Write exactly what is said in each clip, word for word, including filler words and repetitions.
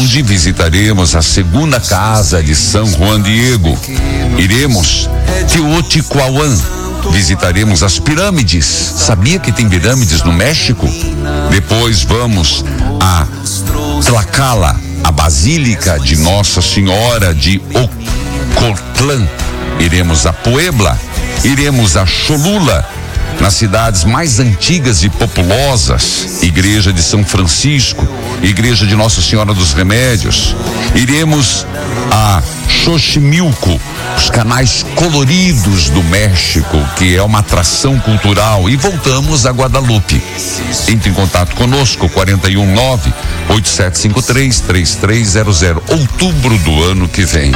onde visitaremos a segunda casa de São Juan Diego. Iremos Teotihuacan. Visitaremos as pirâmides. Sabia que tem pirâmides no México? Depois vamos a Tlaxcala, a Basílica de Nossa Senhora de Ocotlán. Iremos a Puebla. Iremos a Cholula, nas cidades mais antigas e populosas, Igreja de São Francisco, Igreja de Nossa Senhora dos Remédios. Iremos a Xochimilco, os canais coloridos do México, que é uma atração cultural, e voltamos a Guadalupe. Entre em contato conosco, quarenta e um nove, oito sete cinco três, três três zero zero, outubro do ano que vem.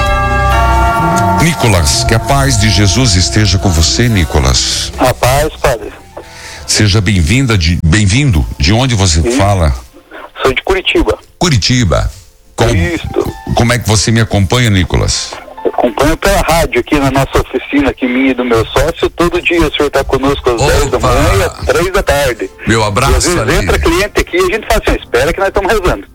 Nicolas, que a paz de Jesus esteja com você, Nicolas. A paz, padre. Seja bem-vinda, de, bem-vindo. De onde você Sim. fala? Sou de Curitiba. Curitiba. Com, Isso. Como é que você me acompanha, Nicolas? Eu acompanho pela rádio aqui na nossa oficina, aqui minha e do meu sócio. Todo dia o senhor está conosco às Opa. dez da manhã e às três da tarde. Meu abraço. E às vezes ali. Entra cliente aqui e a gente fala assim, espera que nós estamos rezando.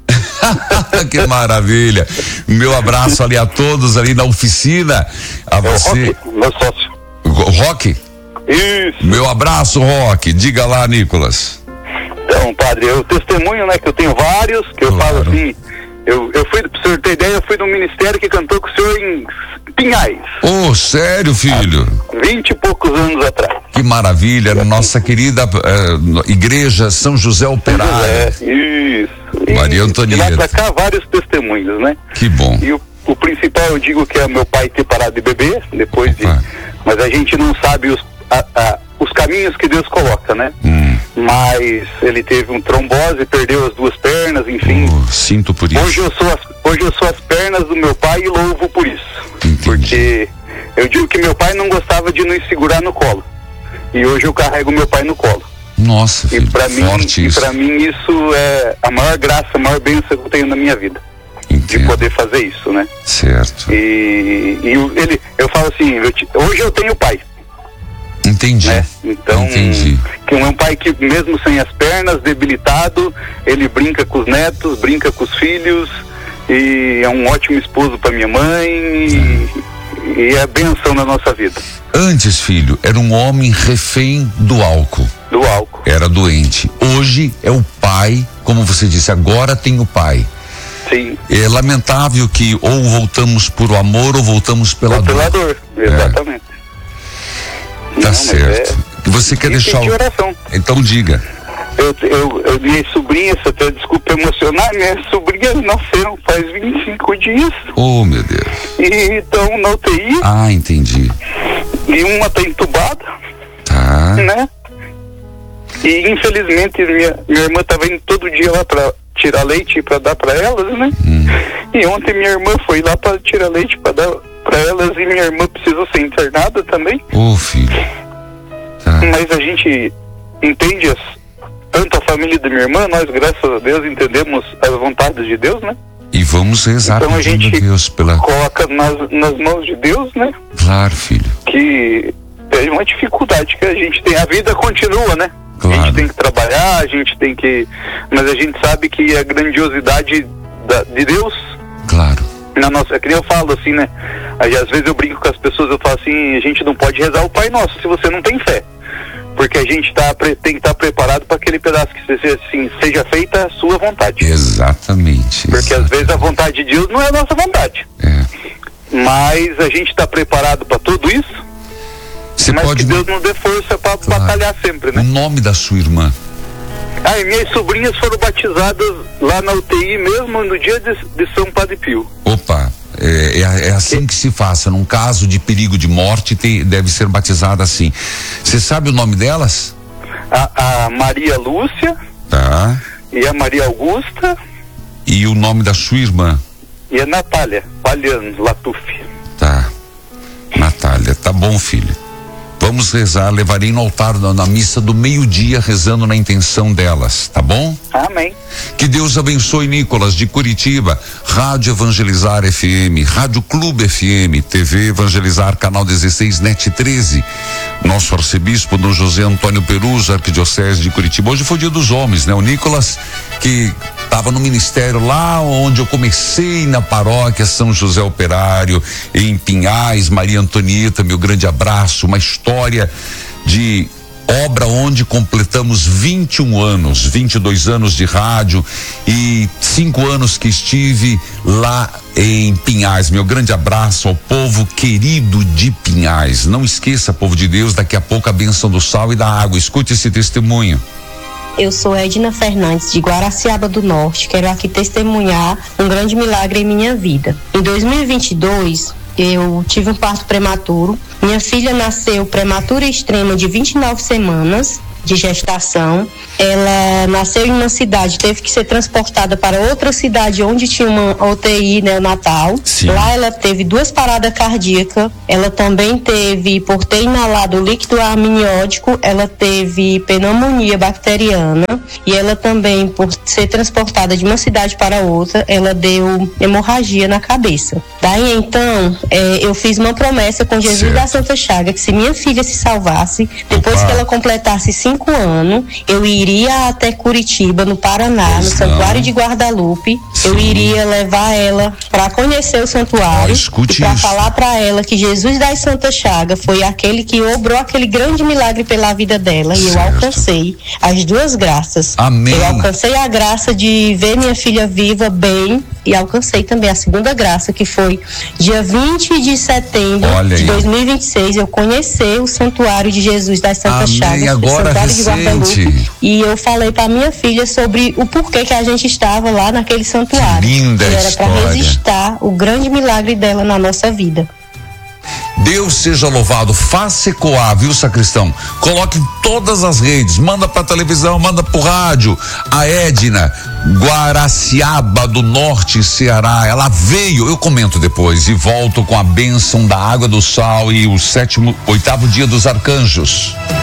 Que maravilha. Meu abraço ali a todos ali na oficina. A é você. O Roque, meu sócio. Roque? Isso. Meu abraço, Roque. Diga lá, Nicolas. Então, padre, eu testemunho, né, que eu tenho vários, que eu claro. falo assim, eu, eu fui, pra o senhor ter ideia, eu fui num ministério que cantou com o senhor em Pinhais. Oh, sério, filho? Há vinte e poucos anos atrás. Que maravilha, na nossa querida uh, igreja São José Operário. É, isso. Maria Antonieta. E lá pra cá, vários testemunhos, né? Que bom. E o, o principal, eu digo que é meu pai ter parado de beber, depois de... Ah. Mas a gente não sabe os, a, a, os caminhos que Deus coloca, né? Hum. Mas ele teve um trombose, perdeu as duas pernas, enfim. Oh, sinto por isso. Hoje eu, sou as, hoje eu sou as pernas do meu pai e louvo por isso. Entendi. Porque eu digo que meu pai não gostava de nos segurar no colo. E hoje eu carrego meu pai no colo. Nossa, filho, e pra mim, forte e isso. pra mim isso é a maior graça, a maior bênção que eu tenho na minha vida. Entendo. De poder fazer isso, né? Certo. E, e ele, eu falo assim, eu te, hoje eu tenho pai. Entendi. Né? Então, Entendi. que é um pai que mesmo sem as pernas, debilitado, ele brinca com os netos, brinca com os filhos, e é um ótimo esposo para minha mãe, e, e é bênção na nossa vida. Antes, filho, era um homem refém do álcool. Do álcool. Era doente. Hoje é o pai, como você disse, agora tem o pai. Sim. É lamentável que ou voltamos por o amor ou voltamos pela ou dor. Pela dor, exatamente. É. Tá Não, certo. É... Você quer deixar o... oração. Então diga. Eu, eu, eu, minhas sobrinhas, até desculpa emocionar, minhas sobrinhas nasceram faz vinte e cinco dias. Oh, meu Deus. E estão na U T I. Ah, entendi. E uma está entubada. Tá. Né? E infelizmente minha, minha irmã estava indo todo dia lá para tirar leite para dar para elas, né? Hum. E ontem minha irmã foi lá para tirar leite para dar para elas e minha irmã precisou ser internada também. Ô, oh, filho. Tá. Mas a gente entende as, tanto a família da minha irmã, nós graças a Deus entendemos as vontades de Deus, né? E vamos rezar então a gente a Deus pela... coloca nas, nas mãos de Deus, né? Claro, filho. Que é uma dificuldade que a gente tem. A vida continua, né? Claro. A gente tem que trabalhar, a gente tem que... Mas a gente sabe que a grandiosidade da, de Deus... Claro. Na nossa, é que nem eu falo assim, né? Aí, às vezes eu brinco com as pessoas, eu falo assim, a gente não pode rezar o Pai Nosso se você não tem fé. Porque a gente tá, tem que estar tá preparado para aquele pedaço que seja, assim, seja feita a sua vontade. Exatamente. Porque exatamente. às vezes a vontade de Deus não é a nossa vontade. É. Mas a gente está preparado para tudo isso. Você mas pode... que Deus nos dê força para claro. batalhar sempre, né? O nome da sua irmã? Ah, e minhas sobrinhas foram batizadas lá na U T I mesmo no dia de, de São Padre Pio. Opa, é, é, é assim que se faça. Num caso de perigo de morte, tem, deve ser batizada assim. Você sabe o nome delas? A, a Maria Lúcia. Tá. E a Maria Augusta. E o nome da sua irmã? E a Natália Palhano Latuf. Tá. Natália, tá bom, filho. Vamos rezar, levarei no altar na, na missa do meio-dia, rezando na intenção delas, tá bom? Amém. Que Deus abençoe, Nicolas, de Curitiba, Rádio Evangelizar F M, Rádio Clube F M, T V Evangelizar, Canal dezesseis, Net treze, nosso arcebispo, Dom José Antônio Peruso, Arquidiocese de Curitiba. Hoje foi o dia dos homens, né? O Nicolas, que Estava no ministério lá onde eu comecei, na paróquia São José Operário, em Pinhais. Maria Antonieta, meu grande abraço. Uma história de obra onde completamos vinte e um anos, vinte e dois anos de rádio e cinco anos que estive lá em Pinhais. Meu grande abraço ao povo querido de Pinhais. Não esqueça, povo de Deus, daqui a pouco a bênção do sal e da água. Escute esse testemunho. Eu sou Edna Fernandes, de Guaraciaba do Norte. Quero aqui testemunhar um grande milagre em minha vida. Em dois mil e vinte e dois, eu tive um parto prematuro. Minha filha nasceu prematura extrema de vinte e nove semanas de gestação. Ela nasceu em uma cidade, teve que ser transportada para outra cidade onde tinha uma U T I neonatal. Sim. Lá ela teve duas paradas cardíacas. Ela também teve, por ter inalado líquido amniótico, ela teve pneumonia bacteriana. E ela também, por ser transportada de uma cidade para outra, ela deu hemorragia na cabeça. Daí então, eh, eu fiz uma promessa com Jesus certo. Da Santa Chaga, que se minha filha se salvasse, depois Opa. Que ela completasse cinco anos, eu iria até Curitiba, no Paraná, pois no não. Santuário de Guadalupe. Sim. Eu iria levar ela para conhecer o santuário oh, e para falar para ela que Jesus da Santa Chaga foi aquele que obrou aquele grande milagre pela vida dela. Certo. E eu alcancei as duas graças. Amém. Eu alcancei a graça de ver minha filha viva, bem, e alcancei também a segunda graça, que foi dia vinte de setembro Olha de aí. dois mil e vinte e seis, eu conhecer o santuário de Jesus das Santa Chagas, agora santuário de Guadalupe, e eu falei para minha filha sobre o porquê que a gente estava lá naquele santuário. Que linda que era para registrar o grande milagre dela na nossa vida. Deus seja louvado. Faça ecoar, viu, sacristão? Coloque em todas as redes, manda pra televisão, manda pro rádio. A Edna, Guaraciaba do Norte, Ceará, ela veio, eu comento depois e volto com a bênção da água do sal e o sétimo, oitavo dia dos arcanjos.